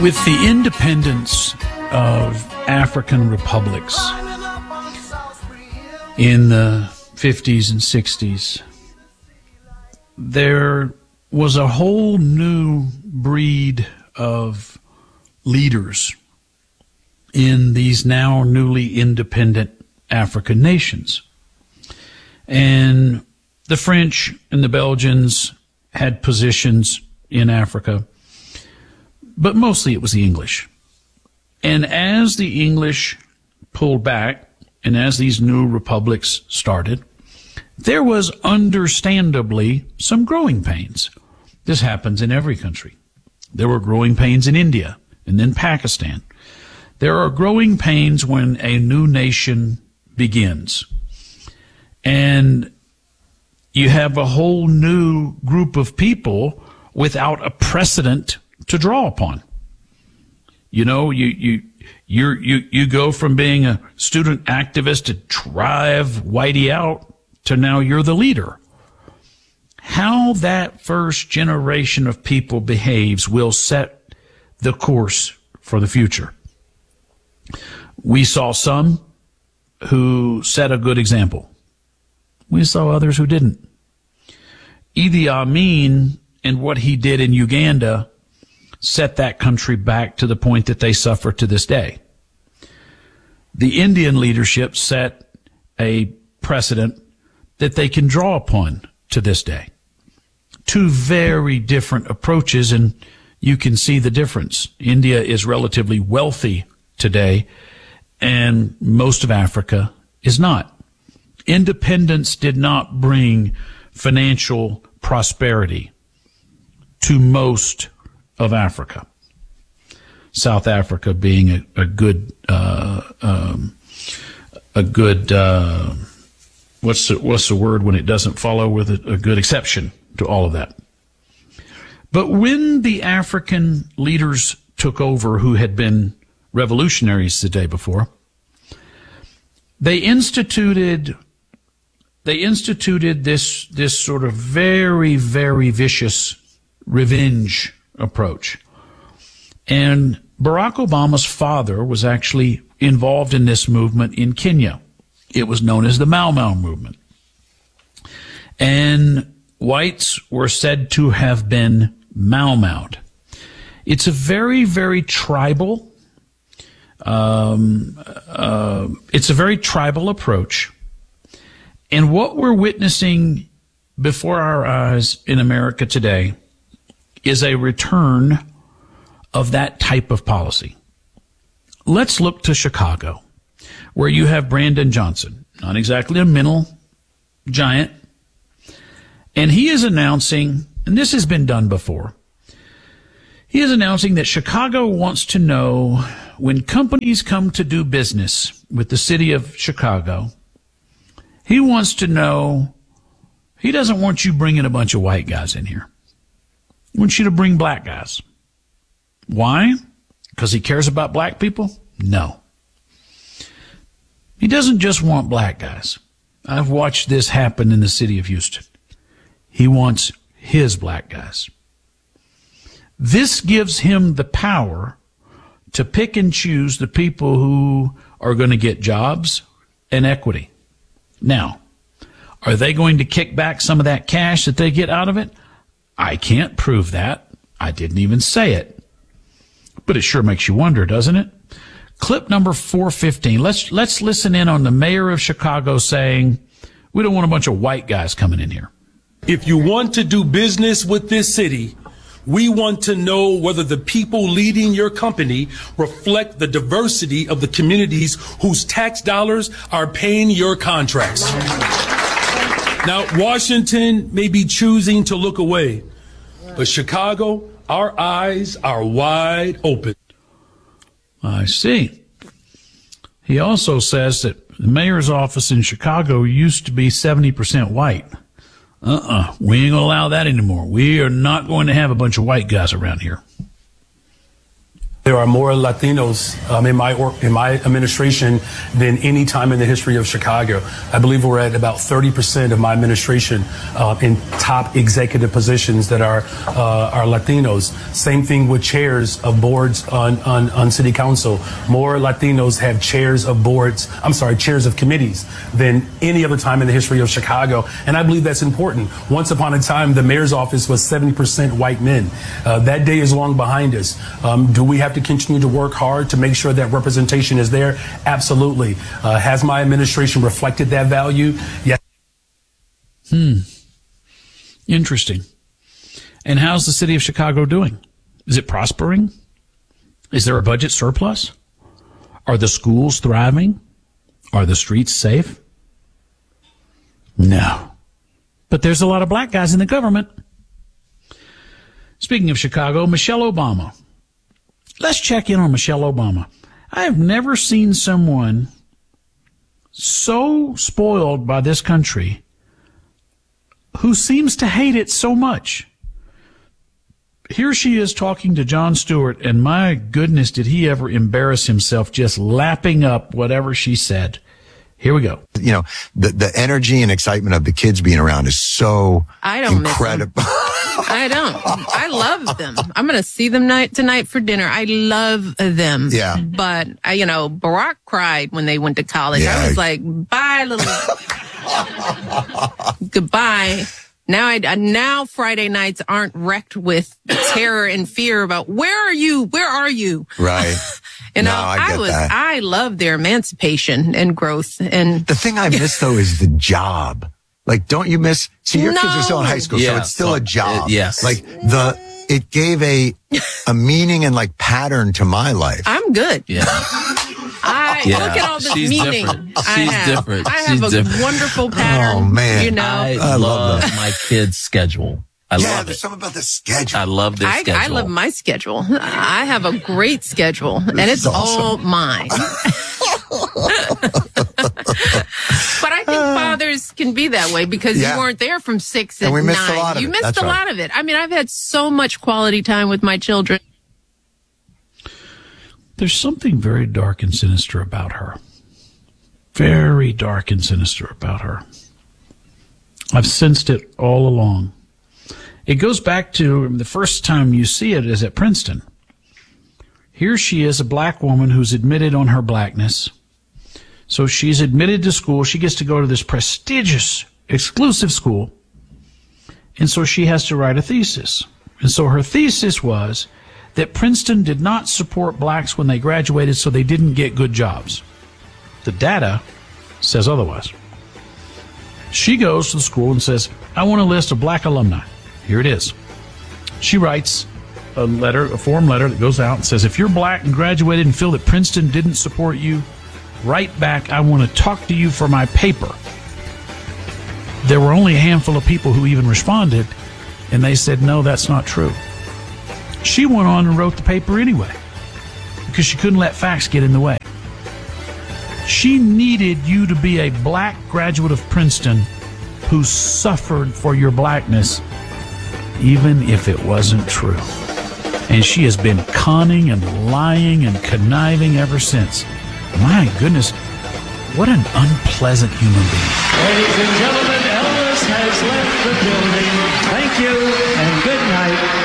With the independence of African republics in the 50s and 60s, there was a whole new breed of leaders in these now newly independent African nations. And the French and the Belgians had positions in Africa, but mostly it was the English. And as the English pulled back, and as these new republics started, there was understandably some growing pains. This happens in every country. There were growing pains in India and then Pakistan. There are growing pains when a new nation begins. And you have a whole new group of people without a precedent to draw upon. You know, you go from being a student activist to drive Whitey out to now you're the leader. How that first generation of people behaves will set the course for the future. We saw some who set a good example. We saw others who didn't. Idi Amin and what he did in Uganda set that country back to the point that they suffer to this day. The Indian leadership set a precedent that they can draw upon to this day. Two very different approaches, and you can see the difference. India is relatively wealthy today, and most of Africa is not. Independence did not bring financial prosperity to most of Africa. South Africa being a good what's the word when it doesn't follow with a good exception to all of that. But when the African leaders took over who had been revolutionaries the day before, they instituted this sort of very, very vicious revenge approach. And Barack Obama's father was actually involved in this movement in Kenya. It was known as the Mau Mau movement. And whites were said to have been Mau Mau'd. It's a very, very tribal, it's a very tribal approach. And what we're witnessing before our eyes in America today is a return of that type of policy. Let's look to Chicago, where you have Brandon Johnson, not exactly a mental giant, and he is announcing, and this has been done before, he is announcing that Chicago wants to know when companies come to do business with the city of Chicago, he wants to know, he doesn't want you bringing a bunch of white guys in here. He wants you to bring black guys. Why? Because he cares about black people? No. He doesn't just want black guys. I've watched this happen in the city of Houston. He wants his black guys. This gives him the power to pick and choose the people who are going to get jobs and equity. Now, are they going to kick back some of that cash that they get out of it? I can't prove that. I didn't even say it. But it sure makes you wonder, doesn't it? Clip number 415. Let's listen in on the mayor of Chicago saying, we don't want a bunch of white guys coming in here. If you want to do business with this city, we want to know whether the people leading your company reflect the diversity of the communities whose tax dollars are paying your contracts. Now, Washington may be choosing to look away, but Chicago, our eyes are wide open. I see. He also says that the mayor's office in Chicago used to be 70% white. We ain't going to allow that anymore. We are not going to have a bunch of white guys around here. There are more Latinos in my administration than any time in the history of Chicago. I believe we're at about 30% of my administration in top executive positions that are Latinos. Same thing with chairs of boards on city council. More Latinos have chairs of committees than any other time in the history of Chicago. And I believe that's important. Once upon a time, the mayor's office was 70% white men. That day is long behind us. Do we have to continue to work hard to make sure that representation is there? Absolutely. Has my administration reflected that value? Yes. Interesting. And how's the city of Chicago doing? Is it prospering? Is there a budget surplus? Are the schools thriving? Are the streets safe? No. But there's a lot of black guys in the government. Speaking of Chicago, Michelle Obama. Let's check in on Michelle Obama. I have never seen someone so spoiled by this country who seems to hate it so much. Here she is talking to Jon Stewart, and my goodness, did he ever embarrass himself just lapping up whatever she said. Here we go. You know, the energy and excitement of the kids being around is so incredible. I don't. I love them. I'm going to see them tonight for dinner. I love them. Yeah. But, Barack cried when they went to college. Yeah. I was like, bye, little. Goodbye. Now Friday nights aren't wrecked with terror and fear about where are you? Where are you? Right. I love their emancipation and growth. And the thing I miss though is the job. Like, don't you miss? See, your kids are still in high school, so it's still a job. Yes. Like it gave a meaning and like pattern to my life. I'm good. Yeah. Look at all this meaning. She's different. I have a wonderful pattern. Oh man, I love my kids' schedule. I love there's it. something about the schedule. I love their schedule. I love my schedule. I have a great schedule, and it's awesome. All mine. But I think fathers can be that way because you weren't there from 6 and 9. Missed a lot of you missed a lot of it. I mean, I've had so much quality time with my children. There's something very dark and sinister about her. Very dark and sinister about her. I've sensed it all along. It goes back to the first time you see it is at Princeton. Here she is, a black woman who's admitted on her blackness. So she's admitted to school. She gets to go to this prestigious, exclusive school. And so she has to write a thesis. And so her thesis was that Princeton did not support blacks when they graduated, so they didn't get good jobs. The data says otherwise. She goes to the school and says, I want a list of black alumni. Here it is. She writes a form letter that goes out and says, if you're black and graduated and feel that Princeton didn't support you, write back, I want to talk to you for my paper. There were only a handful of people who even responded, and they said, no, that's not true. She went on and wrote the paper anyway because she couldn't let facts get in the way. She needed you to be a black graduate of Princeton who suffered for your blackness, even if it wasn't true. And she has been conning and lying and conniving ever since. My goodness, what an unpleasant human being. Ladies and gentlemen, Elvis has left the building. Thank you and good night.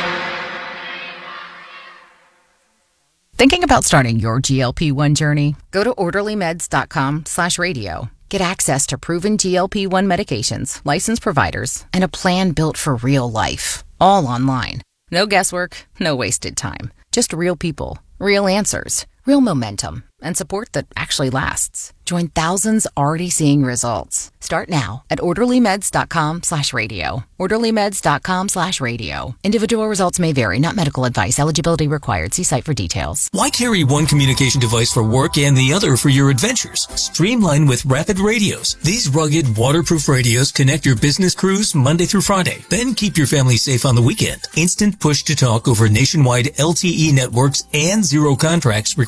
Thinking about starting your GLP-1 journey? Go to orderlymeds.com/radio. Get access to proven GLP-1 medications, licensed providers, and a plan built for real life. All online. No guesswork, no wasted time. Just real people, real answers, real momentum, and support that actually lasts. Join thousands already seeing results. Start now at orderlymeds.com/radio. orderlymeds.com/radio. Individual results may vary, not medical advice. Eligibility required. See site for details. Why carry one communication device for work and the other for your adventures? Streamline with Rapid Radios. These rugged, waterproof radios connect your business crews Monday through Friday. Then keep your family safe on the weekend. Instant push to talk over nationwide LTE networks and zero contracts required.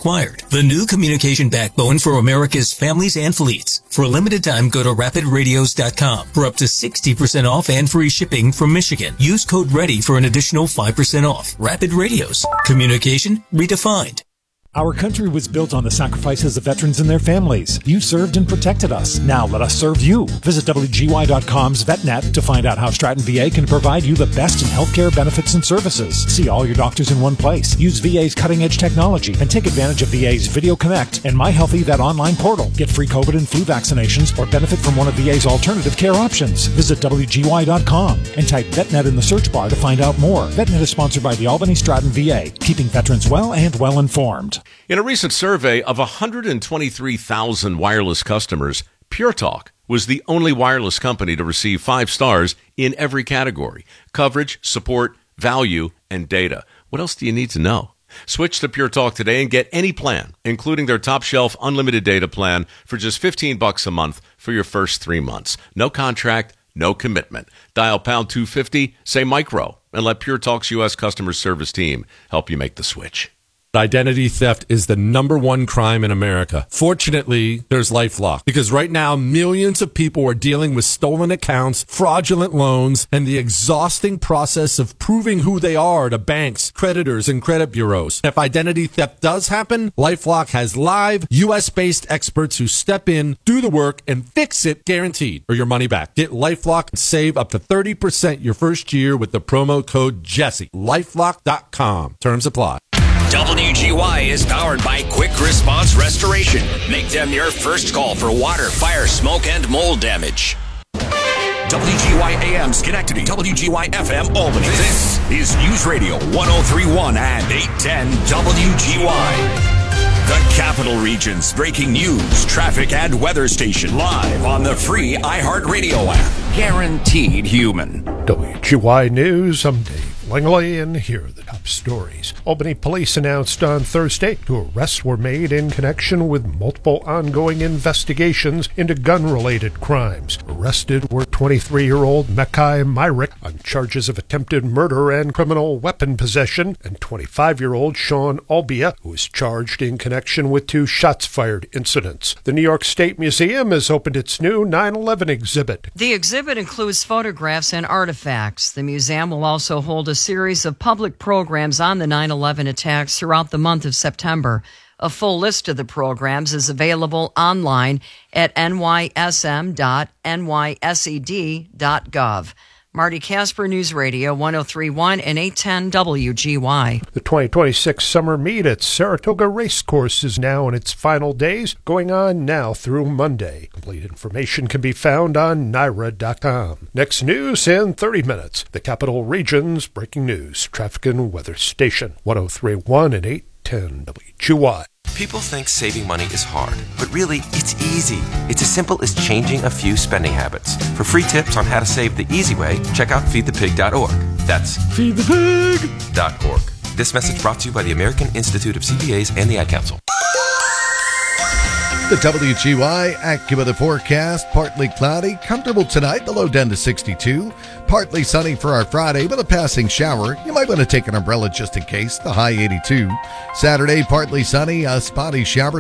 required. The new communication backbone for America's families and fleets. For a limited time, go to rapidradios.com for up to 60% off and free shipping from Michigan. Use code READY for an additional 5% off. Rapid Radios. Communication redefined. Our country was built on the sacrifices of veterans and their families. You served and protected us. Now let us serve you. Visit WGY.com's VetNet to find out how Stratton VA can provide you the best in healthcare benefits and services. See all your doctors in one place. Use VA's cutting-edge technology and take advantage of VA's Video Connect and My Healthy Vet online portal. Get free COVID and flu vaccinations or benefit from one of VA's alternative care options. Visit WGY.com and type VetNet in the search bar to find out more. VetNet is sponsored by the Albany Stratton VA, keeping veterans well and well informed. In a recent survey of 123,000 wireless customers, Pure Talk was the only wireless company to receive 5 stars in every category: coverage, support, value, and data. What else do you need to know? Switch to Pure Talk today and get any plan, including their top shelf unlimited data plan, for just $15 a month for your first 3 months. No contract, no commitment. Dial pound 250, say micro, and let Pure Talk's U.S. customer service team help you make the switch. Identity theft is the #1 crime in America. Fortunately, there's LifeLock, because right now millions of people are dealing with stolen accounts, fraudulent loans, and the exhausting process of proving who they are to banks, creditors, and credit bureaus. If identity theft does happen, LifeLock has live U.S.-based experts who step in, do the work, and fix it, guaranteed, or your money back. Get LifeLock and save up to 30% your first year with the promo code Jesse. LifeLock.com. Terms apply. WGY is powered by Quick Response Restoration. Make them your first call for water, fire, smoke, and mold damage. WGY AM Schenectady, WGY FM Albany. This is News Radio 1031 and 810 WGY. The Capital Region's breaking news, traffic, and weather station, live on the free iHeartRadio app. Guaranteed human. WGY News, I'm Dave Langley, and here are the top stories. Albany police announced on Thursday 2 arrests were made in connection with multiple ongoing investigations into gun-related crimes. Arrested were 23-year-old Mekai Myrick on charges of attempted murder and criminal weapon possession, and 25-year-old Sean Albia, who is charged in connection with 2 shots-fired incidents. The New York State Museum has opened its new 9/11 exhibit. The exhibit includes photographs and artifacts. The museum will also hold a series of public programs on the 9/11 attacks throughout the month of September. A full list of the programs is available online at nysm.nysed.gov. Marty Casper, News Radio 1031 and 810 WGY. The 2026 Summer Meet at Saratoga Racecourse is now in its final days, going on now through Monday. Complete information can be found on NYRA.com. Next news in 30 minutes. The Capital Region's breaking news, traffic and weather station 1031 and 810 WGY. People think saving money is hard, but really, it's easy. It's as simple as changing a few spending habits. For free tips on how to save the easy way, check out feedthepig.org. That's feedthepig.org. This message brought to you by the American Institute of CPAs and the Ad Council. The WGY AccuWeather forecast, partly cloudy, comfortable tonight, the low down to 62. Partly sunny for our Friday with a passing shower. You might want to take an umbrella just in case, the high 82. Saturday, partly sunny, a spotty shower.